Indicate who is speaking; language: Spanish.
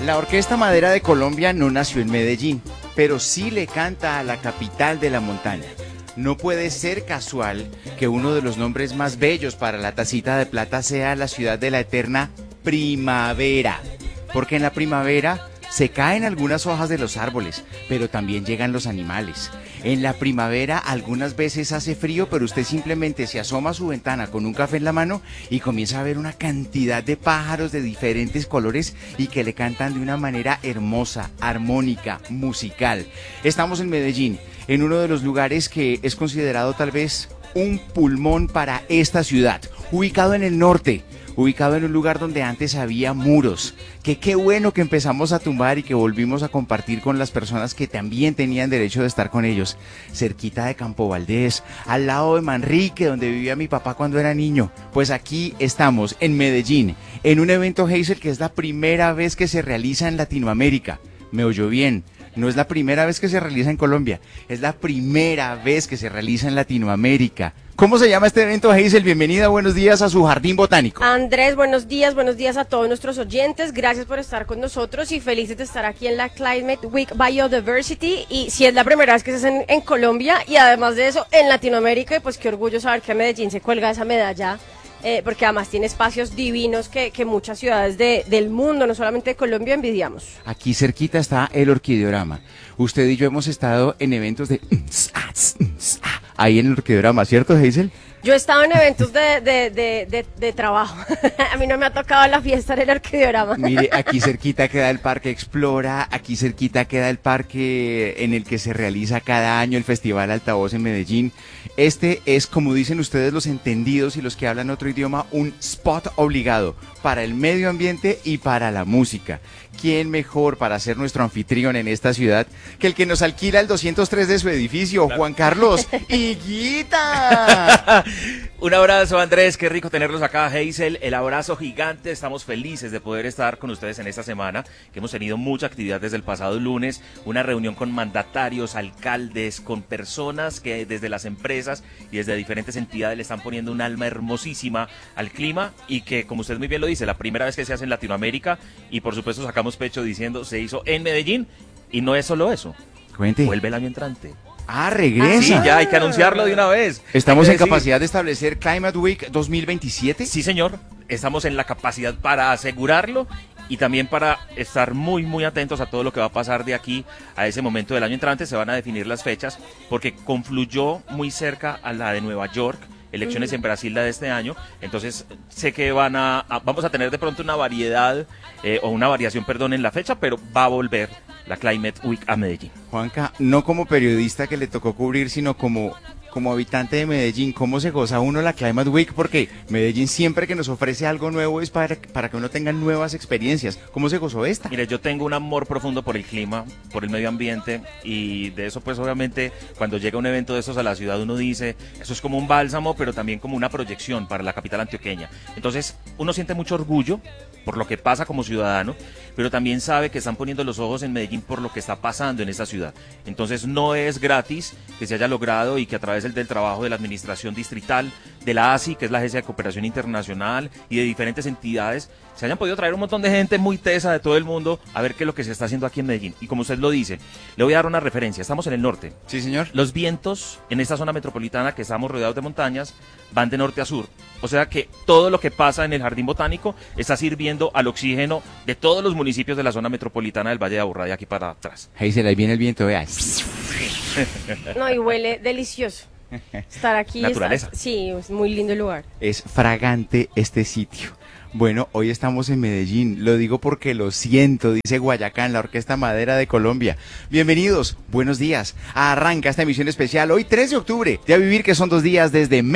Speaker 1: La Orquesta Madera de Colombia no nació en Medellín, pero sí le canta a la capital de la montaña. No puede ser casual que uno de los nombres más bellos para la tacita de plata sea la ciudad de la eterna primavera, porque en la primavera se caen algunas hojas de los árboles, pero también llegan los animales. En la primavera algunas veces hace frío, pero usted simplemente se asoma a su ventana con un café en la mano y comienza a ver una cantidad de pájaros de diferentes colores y que le cantan de una manera hermosa, armónica, musical. Estamos en Medellín, en uno de los lugares que es considerado tal vez un pulmón para esta ciudad, ubicado en el norte. Ubicado en un lugar donde antes había muros, que qué bueno que empezamos a tumbar y que volvimos a compartir con las personas que también tenían derecho de estar con ellos, cerquita de Campo Valdés, al lado de Manrique, donde vivía mi papá cuando era niño. Pues aquí estamos, en Medellín, en un evento Hazel que es la primera vez que se realiza en Latinoamérica. ¿Me oyó bien? No es la primera vez que se realiza en Colombia, es la primera vez que se realiza en Latinoamérica. ¿Cómo se llama este evento, Hazel? Bienvenida, buenos días a su jardín botánico.
Speaker 2: Andrés, buenos días a todos nuestros oyentes. Gracias por estar con nosotros y felices de estar aquí en la Climate Week Biodiversity. Y si es la primera vez que se hace en Colombia y además de eso en Latinoamérica, pues qué orgullo saber que Medellín se cuelga esa medalla. Porque además tiene espacios divinos que muchas ciudades del mundo, no solamente de Colombia, envidiamos.
Speaker 1: Aquí cerquita está el Orquideorama. Usted y yo hemos estado en eventos de ahí en el Orquideorama, ¿cierto, Hazel?
Speaker 2: Yo he estado en eventos de trabajo. A mí no me ha tocado la fiesta en el Orquideorama.
Speaker 1: Mire, aquí cerquita queda el Parque Explora, aquí cerquita queda el parque en el que se realiza cada año el Festival Altavoz en Medellín. Este es, como dicen ustedes los entendidos y los que hablan otro idioma, un spot obligado para el medio ambiente y para la música. ¿Quién mejor para ser nuestro anfitrión en esta ciudad que el que nos alquila el 203 de su edificio, Juan Carlos Higuita?
Speaker 3: Un abrazo, Andrés, qué rico tenerlos acá, Hazel, el abrazo gigante. Estamos felices de poder estar con ustedes en esta semana, que hemos tenido mucha actividad desde el pasado lunes, una reunión con mandatarios, alcaldes, con personas que desde las empresas y desde diferentes entidades le están poniendo un alma hermosísima al clima y que, como usted muy bien lo dice, la primera vez que se hace en Latinoamérica y por supuesto sacamos pecho diciendo se hizo en Medellín y no es solo eso.
Speaker 1: Cuente.
Speaker 3: Vuelve el año entrante.
Speaker 1: Ah, regresa.
Speaker 3: Sí, ya hay que anunciarlo de una vez.
Speaker 1: ¿Estamos en capacidad de establecer Climate Week 2027?
Speaker 3: Sí, señor. Estamos en la capacidad para asegurarlo y también para estar muy atentos a todo lo que va a pasar de aquí a ese momento del año entrante. Se van a definir las fechas porque confluyó muy cerca a la de Nueva York, elecciones en Brasil de este año, entonces sé que vamos a tener de pronto una variedad o una variación, en la fecha, pero va a volver la Climate Week a Medellín.
Speaker 1: Juanca, no como periodista que le tocó cubrir, sino como habitante de Medellín, ¿cómo se goza uno la Climate Week? Porque Medellín siempre que nos ofrece algo nuevo es para que uno tenga nuevas experiencias. ¿Cómo se gozó esta?
Speaker 3: Mire, yo tengo un amor profundo por el clima, por el medio ambiente y de eso pues obviamente cuando llega un evento de estos a la ciudad uno dice, eso es como un bálsamo, pero también como una proyección para la capital antioqueña. Entonces uno siente mucho orgullo por lo que pasa como ciudadano, pero también sabe que están poniendo los ojos en Medellín por lo que está pasando en esta ciudad. Entonces no es gratis que se haya logrado y que a través del trabajo de la administración distrital, de la ASI, que es la Agencia de Cooperación Internacional, y de diferentes entidades, se hayan podido traer un montón de gente muy tesa de todo el mundo a ver qué es lo que se está haciendo aquí en Medellín. Y como usted lo dice, le voy a dar una referencia. Estamos en el norte.
Speaker 1: Sí, señor.
Speaker 3: Los vientos en esta zona metropolitana, que estamos rodeados de montañas, van de norte a sur. O sea que todo lo que pasa en el Jardín Botánico está sirviendo al oxígeno de todos los municipios de la zona metropolitana del Valle de Aburrá, de aquí para atrás.
Speaker 1: Hazel, ahí viene el viento, vea.
Speaker 2: No, y huele delicioso. Estar aquí.
Speaker 3: Naturaleza.
Speaker 2: Sí, es muy lindo el lugar.
Speaker 1: Es fragante este sitio. Bueno, hoy estamos en Medellín, lo digo porque lo siento, dice Guayacán, la Orquesta Madera de Colombia. Bienvenidos, buenos días. Arranca esta emisión especial hoy 3 de octubre, de A Vivir, que son 2 días desde